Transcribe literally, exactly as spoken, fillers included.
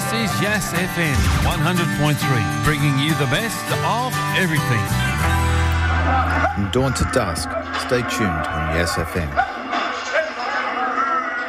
This is Yes F M one hundred point three, bringing you the best of everything. From dawn to dusk, stay tuned on Yes F M.